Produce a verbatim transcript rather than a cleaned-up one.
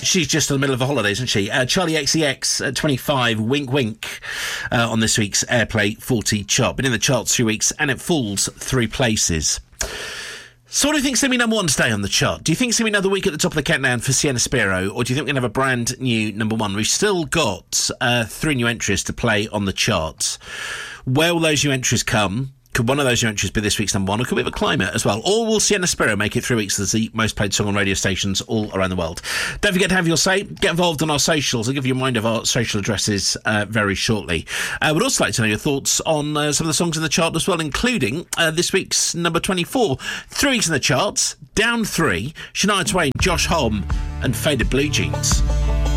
she's just in the middle of a holiday, isn't she? Uh, Charlie X C X at twenty-five, Wink Wink, uh, on this week's Airplay forty chart. Been in the charts three weeks, and it falls three places. So what do you think's going to be number one today on the chart? Do you think it's going to be another week at the top of the countdown for Sienna Spiro, or do you think we're going to have a brand new number one? We've still got uh, three new entries to play on the chart. Where will those new entries come? Could one of those new entries be this week's number one, or could we have a climate as well? Or will Sienna Spiro make it three weeks as the most played song on radio stations all around the world? Don't forget to have your say. Get involved on our socials. I'll give you a reminder of our social addresses uh, very shortly. I uh, would also like to know your thoughts on uh, some of the songs in the chart as well, including uh, this week's number twenty-four. Three weeks in the charts, down three, Shania Twain, Josh Homme and Faded Blue Jeans.